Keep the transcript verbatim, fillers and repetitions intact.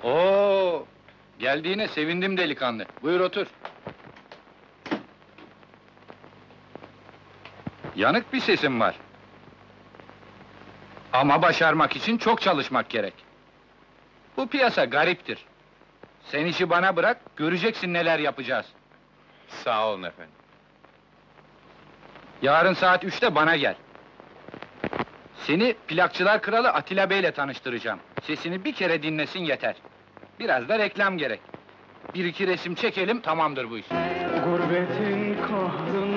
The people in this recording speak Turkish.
Oo, geldiğine sevindim delikanlı. Buyur otur. Yanık bir sesin var. Ama başarmak için çok çalışmak gerek. Bu piyasa gariptir. Sen işi bana bırak, göreceksin neler yapacağız. Sağ olun efendim. Yarın saat üçte bana gel. Seni plakçılar kralı Atilla Bey'le tanıştıracağım. Sesini bir kere dinlesin yeter. Biraz da reklam gerek. Bir iki resim çekelim, tamamdır bu iş. Gurbetin kahrından